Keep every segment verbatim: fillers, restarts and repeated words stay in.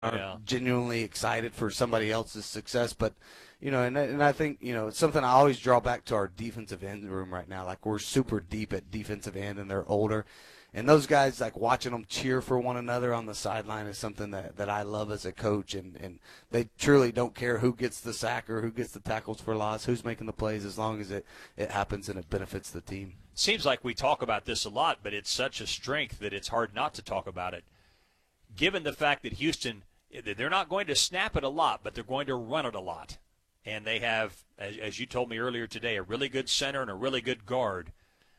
are Yeah. genuinely excited for somebody else's success. But, you know, and, and I think, you know, it's something I always draw back to our defensive end room right now. Like, we're super deep at defensive end, and they're older. And those guys, like, watching them cheer for one another on the sideline is something that, that I love as a coach. And, and they truly don't care who gets the sack or who gets the tackles for loss, who's making the plays, as long as it, it happens and it benefits the team. Seems like we talk about this a lot, but it's such a strength that it's hard not to talk about it. Given the fact that Houston, they're not going to snap it a lot, but they're going to run it a lot. And they have, as, as you told me earlier today, a really good center and a really good guard.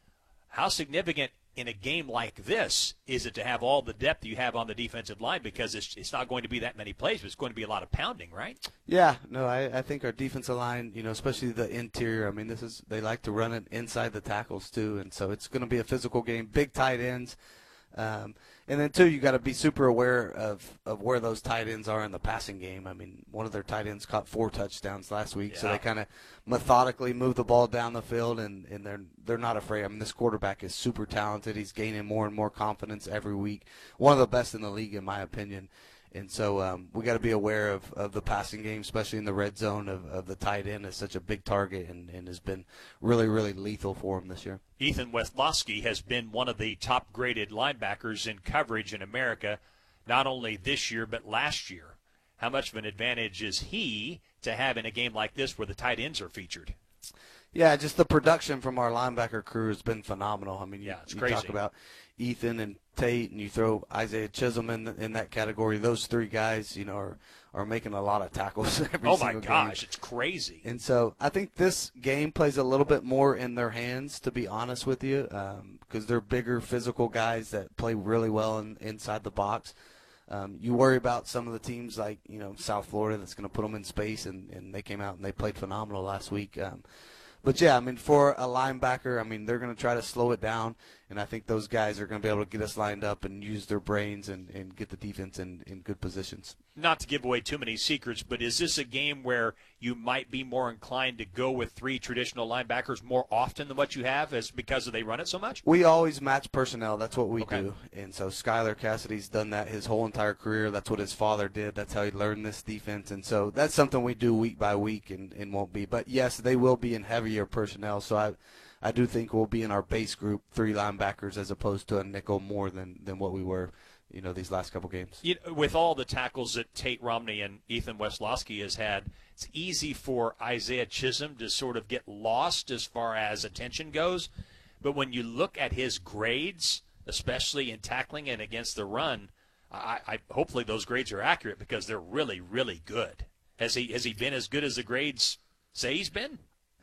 How significant in a game like this is it to have all the depth you have on the defensive line, because it's, it's not going to be that many plays, but it's going to be a lot of pounding, right? Yeah, no, I, I think our defensive line, you know, especially the interior, I mean, this is they like to run it inside the tackles too, and so it's going to be a physical game, big tight ends. Um, and then, too, you got to be super aware of, of where those tight ends are in the passing game. I mean, one of their tight ends caught four touchdowns last week, yeah. so they kind of methodically move the ball down the field, and, and they're they're not afraid. I mean, this quarterback is super talented. He's gaining more and more confidence every week. One of the best in the league, in my opinion. And so um, we got to be aware of, of the passing game, especially in the red zone of, of the tight end is such a big target and, and has been really, really lethal for him this year. Ethan Westlowski has been one of the top-graded linebackers in coverage in America, not only this year but last year. How much of an advantage is he to have in a game like this where the tight ends are featured? Yeah, just the production from our linebacker crew has been phenomenal. I mean, you, yeah, it's you crazy. talk about Ethan and Tate, and you throw Isaiah Chisholm in in that category. Those three guys, you know, are, are making a lot of tackles every oh single my gosh, game. It's crazy. And so I think this game plays a little bit more in their hands, to be honest with you, because um, they're bigger, physical guys that play really well in, inside the box. Um, you worry about some of the teams like, you know, South Florida that's going to put them in space, and, and they came out and they played phenomenal last week. Um, But, yeah, I mean, for a linebacker, I mean, they're going to try to slow it down, and I think those guys are going to be able to get us lined up and use their brains and, and get the defense in, in good positions. Not to give away too many secrets, but is this a game where you might be more inclined to go with three traditional linebackers more often than what you have, as because they run it so much? We always match personnel. That's what we okay. do. And so Skylar Cassidy's done that his whole entire career. That's what his father did. That's how he learned this defense. And so that's something we do week by week and, and won't be. But, yes, they will be in heavier personnel. So I I do think we'll be in our base group, three linebackers, as opposed to a nickel more than, than what we were, you know, these last couple games. You know, with all the tackles that Tate Romney and Ethan Westlowski has had, it's easy for Isaiah Chisholm to sort of get lost as far as attention goes. But when you look at his grades, especially in tackling and against the run, I, I hopefully those grades are accurate, because they're really, really good. Has he has he been as good as the grades say he's been?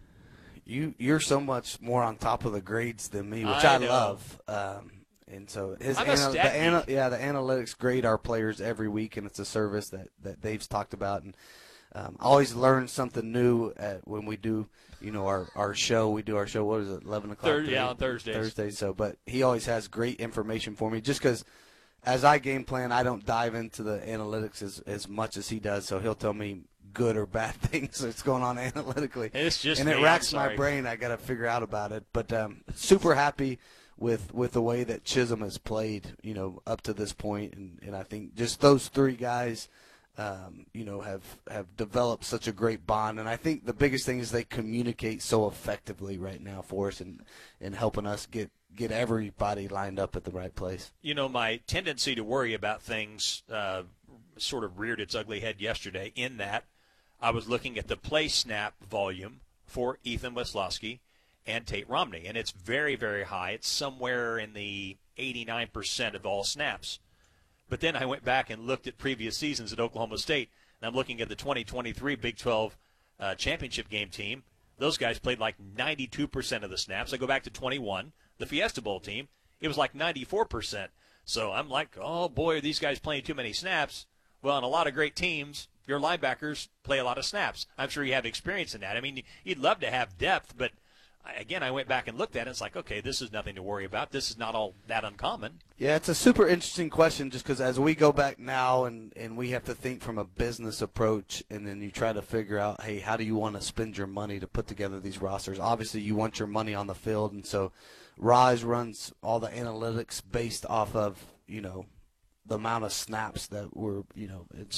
You you're so much more on top of the grades than me, which I I, know. love. Um, and so his I'm a ana- stat the ana- geek. yeah the analytics grade our players every week, and it's a service that, that Dave's talked about. And um, I always learn something new at, when we do you know our, our show. We do our show. What is it? Eleven o'clock. Third, today? yeah, on Thursdays. Thursday. So, but he always has great information for me, just because. As I game plan, I don't dive into the analytics as, as much as he does, so he'll tell me good or bad things that's going on analytically. It's just and it me, racks I'm my sorry. brain. I got to figure out about it. But um, super happy with with the way that Chisholm has played, you know, up to this point, and, and I think just those three guys, um, you know, have have developed such a great bond. And I think the biggest thing is they communicate so effectively right now for us, and and helping us get. get everybody lined up at the right place. You know, my tendency to worry about things uh, sort of reared its ugly head yesterday, in that I was looking at the play snap volume for Ethan Westlowski and Tate Romney, and it's very, very high. It's somewhere in the eighty-nine percent of all snaps. But then I went back and looked at previous seasons at Oklahoma State, and I'm looking at the twenty twenty-three Big twelve uh, championship game team. Those guys played like ninety-two percent of the snaps. I go back to twenty-one. The Fiesta Bowl team, it was like ninety-four percent. So I'm like, oh, boy, are these guys playing too many snaps? Well, in a lot of great teams, your linebackers play a lot of snaps. I'm sure you have experience in that. I mean, you'd love to have depth, but, again, I went back and looked at it, and it's like, okay, this is nothing to worry about. This is not all that uncommon. Yeah, it's a super interesting question, just because as we go back now and, and we have to think from a business approach, and then you try to figure out, hey, how do you want to spend your money to put together these rosters? Obviously, you want your money on the field, and so Raj runs all the analytics based off of, you know, the amount of snaps that were, you know,